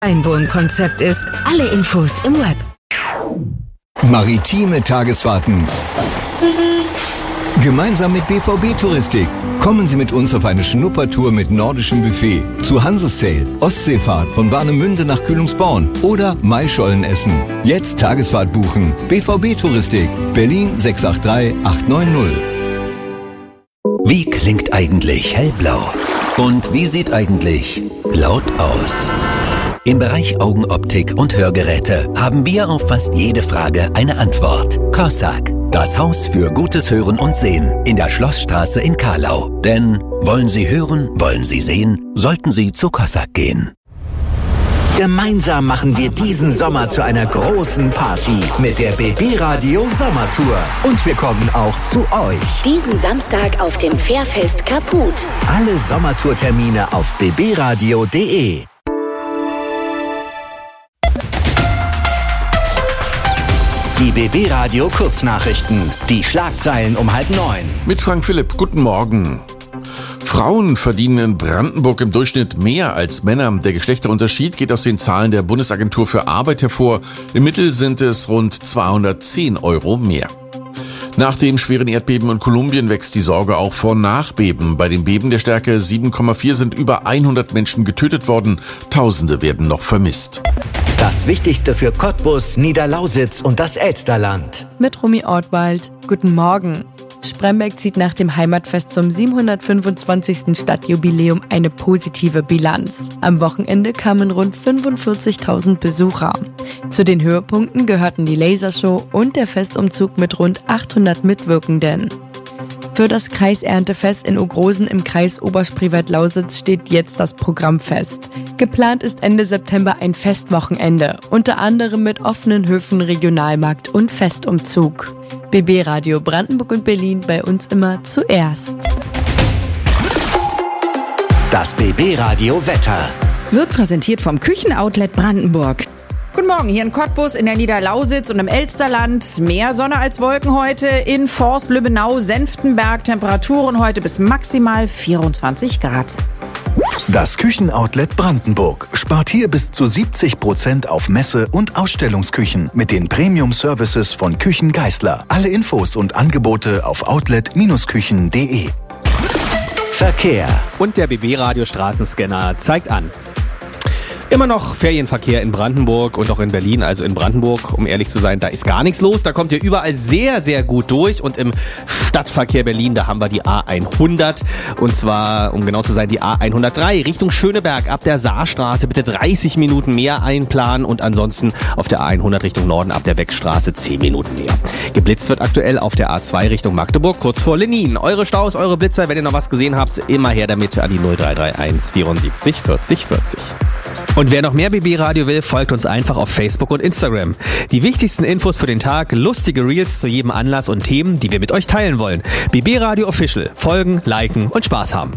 Einwohnkonzept ist. Alle Infos im Web. Maritime Tagesfahrten. Gemeinsam mit BVB Touristik. Kommen Sie mit uns auf eine Schnuppertour mit nordischem Buffet zu Hansesail, Ostseefahrt von Warnemünde nach Kühlungsborn oder Maischolen essen. Jetzt Tagesfahrt buchen. BVB Touristik, Berlin 683 890. Wie klingt eigentlich hellblau? Und wie sieht eigentlich laut aus? Im Bereich Augenoptik und Hörgeräte haben wir auf fast jede Frage eine Antwort. Cossack, das Haus für gutes Hören und Sehen in der Schlossstraße in Carlau. Denn wollen Sie hören, wollen Sie sehen, sollten Sie zu Cossack gehen. Gemeinsam machen wir diesen Sommer zu einer großen Party mit der BB Radio Sommertour. Und wir kommen auch zu euch. Diesen Samstag auf dem Fährfest Kaput. Alle Sommertourtermine auf bbradio.de. Die BB Radio Kurznachrichten. Die Schlagzeilen um 8:30. Mit Frank Philipp. Guten Morgen. Frauen verdienen in Brandenburg im Durchschnitt mehr als Männer. Der Geschlechterunterschied geht aus den Zahlen der Bundesagentur für Arbeit hervor. Im Mittel sind es rund 210 € mehr. Nach dem schweren Erdbeben in Kolumbien wächst die Sorge auch vor Nachbeben. Bei dem Beben der Stärke 7,4 sind über 100 Menschen getötet worden. Tausende werden noch vermisst. Das Wichtigste für Cottbus, Niederlausitz und das Elsterland. Mit Romy Ortwald. Guten Morgen. Spremberg zieht nach dem Heimatfest zum 725. Stadtjubiläum eine positive Bilanz. Am Wochenende kamen rund 45.000 Besucher. Zu den Höhepunkten gehörten die Lasershow und der Festumzug mit rund 800 Mitwirkenden. Für das Kreiserntefest in Ogrosen im Kreis Oberspreewald-Lausitz steht jetzt das Programm fest. Geplant ist Ende September ein Festwochenende, unter anderem mit offenen Höfen, Regionalmarkt und Festumzug. BB Radio Brandenburg und Berlin, bei uns immer zuerst. Das BB Radio Wetter wird präsentiert vom Küchenoutlet Brandenburg. Guten Morgen, hier in Cottbus, in der Niederlausitz und im Elsterland. Mehr Sonne als Wolken heute. In Forst, Lübbenau, Senftenberg. Temperaturen heute bis maximal 24 Grad. Das Küchenoutlet Brandenburg spart hier bis zu 70% auf Messe- und Ausstellungsküchen mit den Premium-Services von Küchen Geissler. Alle Infos und Angebote auf outlet-küchen.de. Verkehr. Und der BB-Radio-Straßenscanner zeigt an. Immer noch Ferienverkehr in Brandenburg und auch in Berlin, also in Brandenburg, um ehrlich zu sein, da ist gar nichts los. Da kommt ihr überall sehr, sehr gut durch. Und im Stadtverkehr Berlin, da haben wir die A100. Und zwar, um genau zu sein, die A103 Richtung Schöneberg ab der Saarstraße. Bitte 30 Minuten mehr einplanen und ansonsten auf der A100 Richtung Norden ab der Weckstraße 10 Minuten mehr. Geblitzt wird aktuell auf der A2 Richtung Magdeburg, kurz vor Lenin. Eure Staus, eure Blitzer, wenn ihr noch was gesehen habt, immer her damit an die 0331 74 40 40. Und wer noch mehr BB-Radio will, folgt uns einfach auf Facebook und Instagram. Die wichtigsten Infos für den Tag, lustige Reels zu jedem Anlass und Themen, die wir mit euch teilen wollen. BB-Radio Official. Folgen, liken und Spaß haben.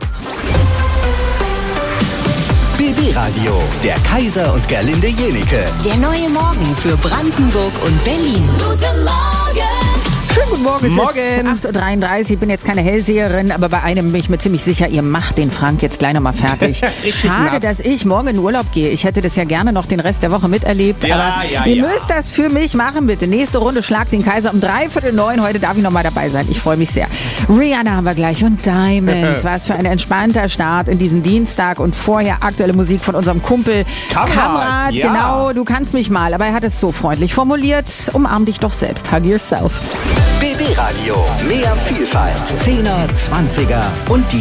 BB-Radio, der Kaiser und Gerlinde Jenike. Der neue Morgen für Brandenburg und Berlin. Guten Morgen! Schönen guten Morgen. Morgen. Es ist 8:33 Uhr. Ich bin jetzt keine Hellseherin, aber bei einem bin ich mir ziemlich sicher, ihr macht den Frank jetzt gleich nochmal fertig. Schade, dass ich morgen in Urlaub gehe. Ich hätte das ja gerne noch den Rest der Woche miterlebt. Aber ihr müsst das für mich machen, bitte. Nächste Runde Schlag den Kaiser um 8:45. Heute darf ich nochmal dabei sein. Ich freue mich sehr. Rihanna haben wir gleich und Diamonds. Was für ein entspannter Start in diesen Dienstag. Und vorher aktuelle Musik von unserem Kumpel Kamrat. Ja. Genau, du kannst mich mal. Aber er hat es so freundlich formuliert. Umarm dich doch selbst. Hug yourself. BB Radio, mehr Vielfalt, 10er, 20er und die